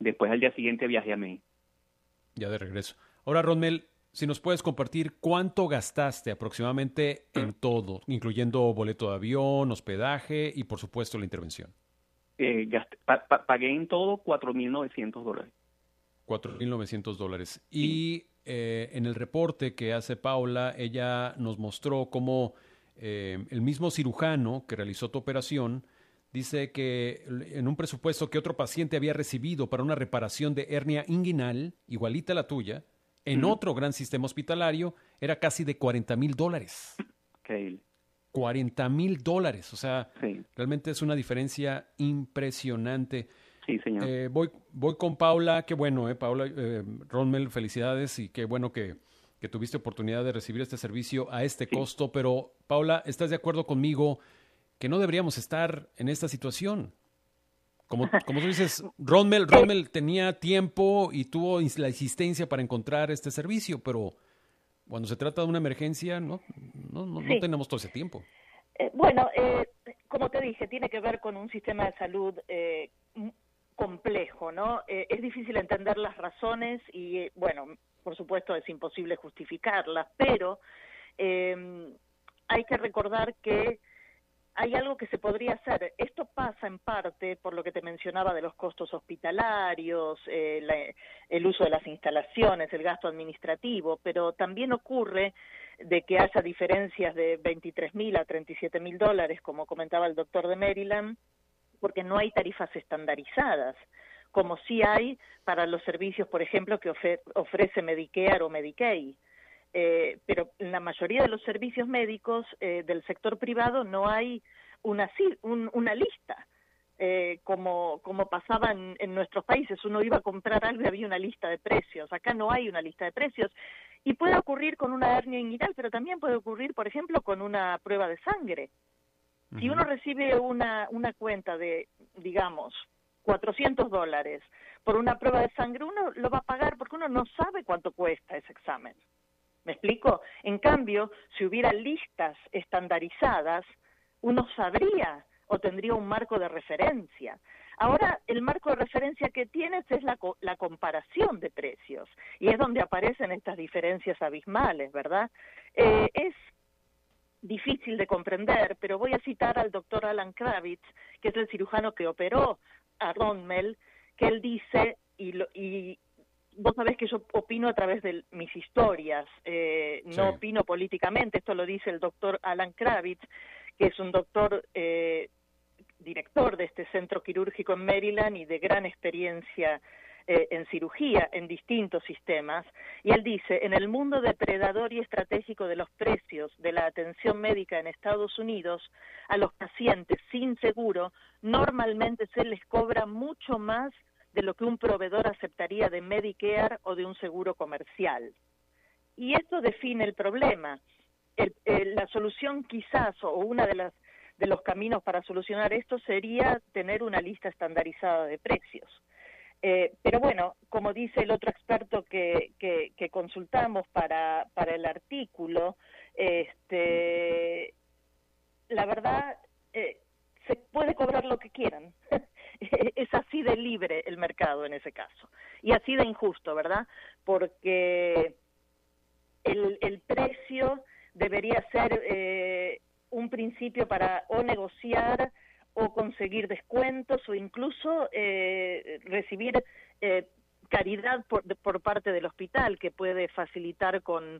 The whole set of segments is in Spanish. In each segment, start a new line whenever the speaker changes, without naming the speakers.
Después al día siguiente viajé a México.
Ya de regreso. Ahora, Ronmel, si nos puedes compartir cuánto gastaste aproximadamente en todo, incluyendo boleto de avión, hospedaje y, por supuesto, la intervención.
Pagué en todo $4,900.
$4,900.
Sí.
Y en el reporte que hace Paula, ella nos mostró cómo el mismo cirujano que realizó tu operación dice que en un presupuesto que otro paciente había recibido para una reparación de hernia inguinal, igualita a la tuya, en otro gran sistema hospitalario, era casi de $40,000.
Increíble.
$40,000. O sea,
Sí.
realmente es una diferencia impresionante.
Sí, señor.
Voy con Paula. Qué bueno, Paula. Ronmel, felicidades y qué bueno que tuviste oportunidad de recibir este servicio a este costo. Pero, Paula, ¿estás de acuerdo conmigo que no deberíamos estar en esta situación? Como tú dices, Ronmel tenía tiempo y tuvo la insistencia para encontrar este servicio, pero cuando se trata de una emergencia, no tenemos todo ese tiempo.
Como te dije, tiene que ver con un sistema de salud complejo, ¿no? Es difícil entender las razones y, por supuesto es imposible justificarlas, pero hay que recordar que hay algo que se podría hacer. Esto pasa en parte por lo que te mencionaba de los costos hospitalarios, el uso de las instalaciones, el gasto administrativo, pero también ocurre de que haya diferencias de $23,000 a $37,000, como comentaba el doctor de Maryland, porque no hay tarifas estandarizadas, como sí hay para los servicios, por ejemplo, que ofrece Medicare o Medicaid. Pero en la mayoría de los servicios médicos del sector privado no hay una lista, como pasaba en nuestros países. Uno iba a comprar algo y había una lista de precios. Acá no hay una lista de precios. Y puede ocurrir con una hernia inguinal, pero también puede ocurrir, por ejemplo, con una prueba de sangre. Si uno recibe una cuenta de, digamos, $400 por una prueba de sangre, uno lo va a pagar porque uno no sabe cuánto cuesta ese examen. ¿Me explico? En cambio, si hubiera listas estandarizadas, uno sabría o tendría un marco de referencia. Ahora, el marco de referencia que tienes es la comparación de precios, y es donde aparecen estas diferencias abismales, ¿verdad? Es difícil de comprender, pero voy a citar al doctor Alan Kravitz, que es el cirujano que operó a Ronmel, que él dice, y vos sabés que yo opino a través de mis historias, no opino políticamente, esto lo dice el doctor Alan Kravitz, que es un doctor director de este centro quirúrgico en Maryland y de gran experiencia en cirugía en distintos sistemas, y él dice: en el mundo depredador y estratégico de los precios de la atención médica en Estados Unidos, a los pacientes sin seguro normalmente se les cobra mucho más de lo que un proveedor aceptaría de Medicare o de un seguro comercial. Y esto define el problema. La solución quizás, o una de los caminos para solucionar esto, sería tener una lista estandarizada de precios. Pero bueno, como dice el otro experto que consultamos para el artículo, la verdad, se puede cobrar lo que quieran. Es así de libre el mercado en ese caso, y así de injusto, ¿verdad? Porque el precio debería ser un principio para o negociar o conseguir descuentos o incluso recibir caridad por parte del hospital, que puede facilitar con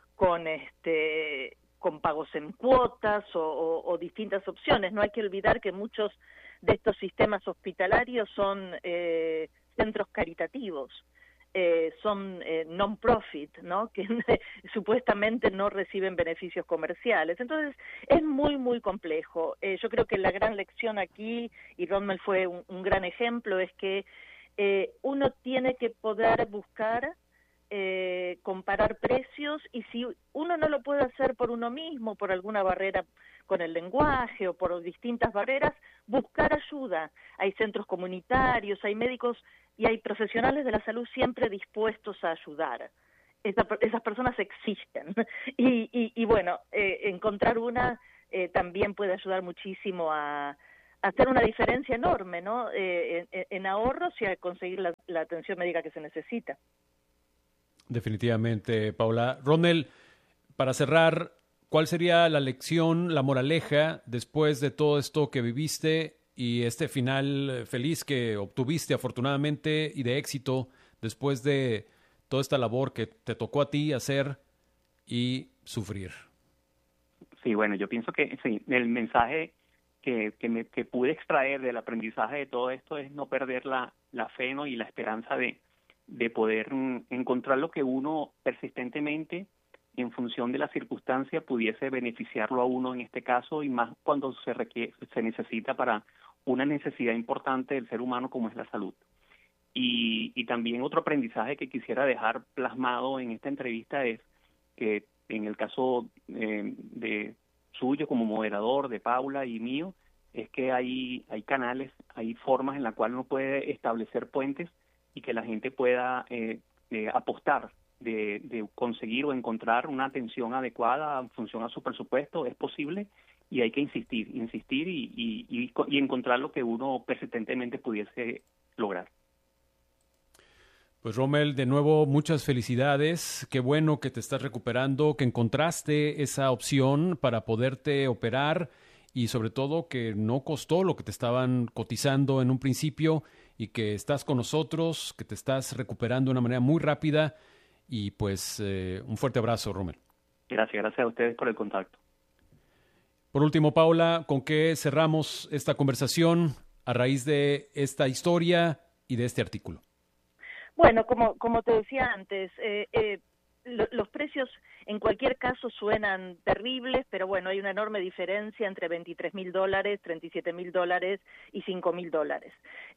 pagos en cuotas o distintas opciones. No hay que olvidar que muchos de estos sistemas hospitalarios son centros caritativos, son non-profit, ¿no? Que supuestamente no reciben beneficios comerciales. Entonces, es muy, muy complejo. Yo creo que la gran lección aquí, y Ronmel fue un gran ejemplo, es que uno tiene que poder buscar comparar precios, y si uno no lo puede hacer por uno mismo, por alguna barrera con el lenguaje o por distintas barreras, buscar ayuda. Hay centros comunitarios, hay médicos y hay profesionales de la salud siempre dispuestos a ayudar. Esas personas existen y bueno, encontrar una también puede ayudar muchísimo a hacer una diferencia enorme, ¿no? En ahorros y a conseguir la atención médica que se necesita.
Definitivamente, Paula. Rommel, para cerrar, ¿cuál sería la lección, la moraleja después de todo esto que viviste y este final feliz que obtuviste afortunadamente y de éxito después de toda esta labor que te tocó a ti hacer y sufrir?
Sí, bueno, yo pienso que sí, el mensaje que pude extraer del aprendizaje de todo esto es no perder la fe, ¿no? Y la esperanza de poder encontrar lo que uno persistentemente, en función de la circunstancia, pudiese beneficiarlo a uno en este caso, y más cuando se necesita para una necesidad importante del ser humano como es la salud. Y también otro aprendizaje que quisiera dejar plasmado en esta entrevista es que en el caso de suyo como moderador, de Paula y mío, es que hay canales, hay formas en las cuales uno puede establecer puentes y que la gente pueda apostar de conseguir o encontrar una atención adecuada en función a su presupuesto. Es posible y hay que insistir y encontrar lo que uno persistentemente pudiese lograr.
Pues Rommel, de nuevo, muchas felicidades. Qué bueno que te estás recuperando, que encontraste esa opción para poderte operar y sobre todo que no costó lo que te estaban cotizando en un principio y que estás con nosotros, que te estás recuperando de una manera muy rápida y pues un fuerte abrazo, Rommel.
Gracias a ustedes por el contacto.
Por último, Paula, ¿con qué cerramos esta conversación a raíz de esta historia y de este artículo?
Bueno, como te decía antes, los precios en cualquier caso suenan terribles, pero bueno, hay una enorme diferencia entre $23,000, $37,000 y $5,000.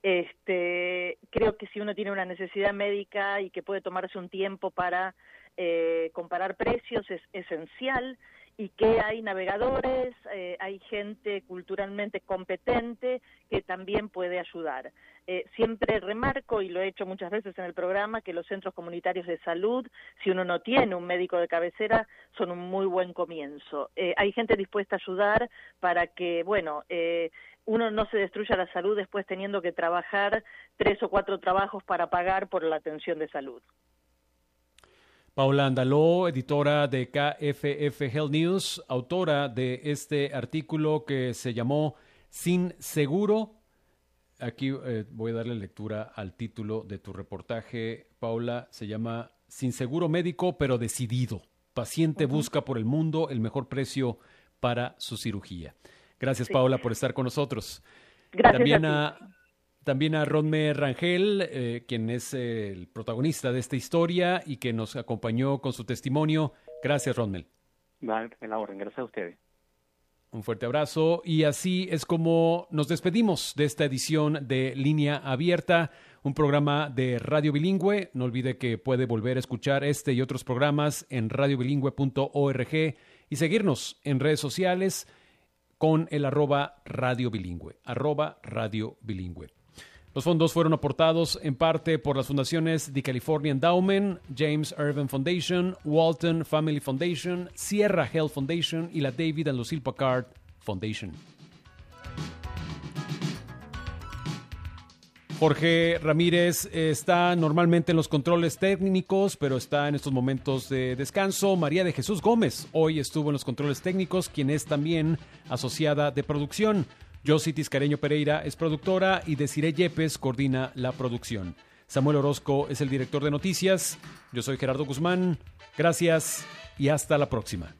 Creo que si uno tiene una necesidad médica y que puede tomarse un tiempo para comparar precios es esencial, y que hay navegadores, hay gente culturalmente competente que también puede ayudar. Siempre remarco, y lo he hecho muchas veces en el programa, que los centros comunitarios de salud, si uno no tiene un médico de cabecera, son un muy buen comienzo. Hay gente dispuesta a ayudar para que, uno no se destruya la salud después teniendo que trabajar 3 o 4 trabajos para pagar por la atención de salud.
Paula Andaló, editora de KFF Health News, autora de este artículo que se llamó Sin Seguro. Aquí voy a darle lectura al título de tu reportaje, Paula. Se llama Sin Seguro Médico, pero decidido. Paciente busca por el mundo el mejor precio para su cirugía. Gracias, sí. Paula, por estar con nosotros.
Gracias
También a Rommel Rangel, quien es el protagonista de esta historia y que nos acompañó con su testimonio. Gracias, Rommel.
Vale, en la orden. Gracias a ustedes.
Un fuerte abrazo. Y así es como nos despedimos de esta edición de Línea Abierta, un programa de Radio Bilingüe. No olvide que puede volver a escuchar este y otros programas en radiobilingüe.org y seguirnos en redes sociales con el @Radio Bilingüe, @Radio Bilingüe. Los fondos fueron aportados en parte por las fundaciones The California Endowment, James Irvine Foundation, Walton Family Foundation, Sierra Health Foundation y la David and Lucille Packard Foundation. Jorge Ramírez está normalmente en los controles técnicos, pero está en estos momentos de descanso. María de Jesús Gómez hoy estuvo en los controles técnicos, quien es también asociada de producción. Josie Tiscareño Pereira es productora y Desiree Yepes coordina la producción. Samuel Orozco es el director de noticias. Yo soy Gerardo Guzmán. Gracias y hasta la próxima.